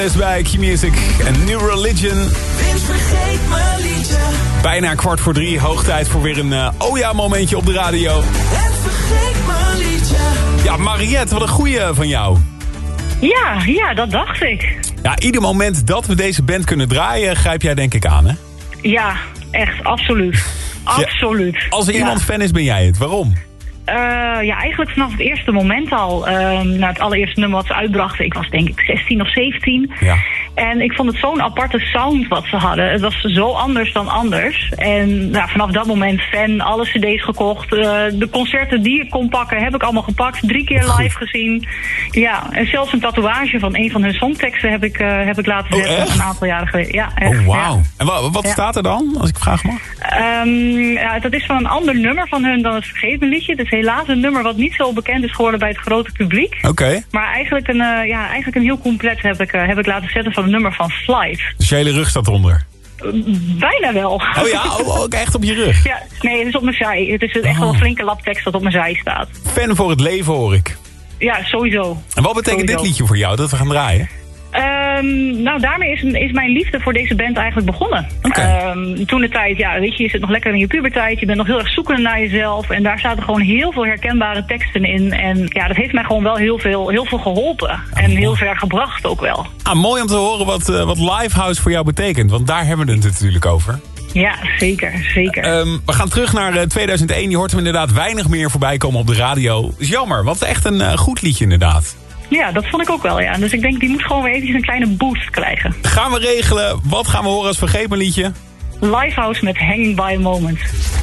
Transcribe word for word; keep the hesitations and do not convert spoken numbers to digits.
Is bij Q-Music en New Religion. Vince, vergeet mijn liedje. Bijna kwart voor drie, hoog tijd voor weer een uh, oh ja momentje op de radio. En vergeet mijn liedje. Ja, Mariette, wat een goeie van jou. Ja, ja, dat dacht ik. Ja, ieder moment dat we deze band kunnen draaien, grijp jij denk ik aan, hè? Ja, echt, absoluut. Absoluut. Ja, als er ja. iemand fan is, ben jij het. Waarom? Uh, ja, eigenlijk vanaf het eerste moment al. Uh, nou, het allereerste nummer wat ze uitbrachten, ik was denk ik zestien of zeventien. Ja. En ik vond het zo'n aparte sound wat ze hadden. Het was zo anders dan anders. En nou, vanaf dat moment fan, alle cd's gekocht. Uh, de concerten die ik kon pakken, heb ik allemaal gepakt. Drie keer live gezien. Ja, en zelfs een tatoeage van een van hun songteksten heb ik, uh, heb ik laten zetten. Oh, echt? Een aantal jaren geleden. Ja, echt, oh, wauw. Ja. En wat, wat ja. staat er dan, als ik vragen mag? Um, ja, dat is van een ander nummer van hun dan het Vergeet Me liedje. Het is helaas een nummer wat niet zo bekend is geworden bij het grote publiek. Oké. Okay. Maar eigenlijk een, uh, ja, eigenlijk een heel compleet heb ik, uh, heb ik laten zetten van een nummer van Flight. Dus je hele rug staat eronder? Uh, bijna wel. Oh ja, oh, ook echt op je rug? Ja, nee, het is op mijn zij. Het is echt oh. wel een flinke lap tekst dat op mijn zij staat. Fan voor het leven hoor ik. Ja, sowieso. En wat betekent sowieso. dit liedje voor jou, dat we gaan draaien? Um, nou, daarmee is, is mijn liefde voor deze band eigenlijk begonnen. Okay. Um, toen de tijd, ja, weet je, je zit nog lekker in je puberteit. Je bent nog heel erg zoekende naar jezelf. En daar zaten gewoon heel veel herkenbare teksten in. En ja, dat heeft mij gewoon wel heel veel, heel veel geholpen. Ah, en heel ver gebracht ook wel. Ah, mooi om te horen wat, uh, wat Lifehouse voor jou betekent. Want daar hebben we het natuurlijk over. Ja, zeker, zeker. Um, we gaan terug naar uh, tweeduizend één. Je hoort hem inderdaad weinig meer voorbij komen op de radio. Is jammer, want het is echt een uh, goed liedje inderdaad. Ja, dat vond ik ook wel, ja. Dus ik denk, die moet gewoon weer eventjes een kleine boost krijgen. Gaan we regelen. Wat gaan we horen als Vergeet Me liedje? Lifehouse met Hanging by a Moment.